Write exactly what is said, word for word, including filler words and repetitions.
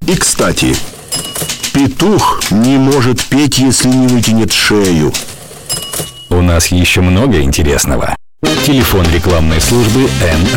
И, кстати, петух не может петь, если не вытянет шею. У нас еще много интересного. Телефон рекламной службы Н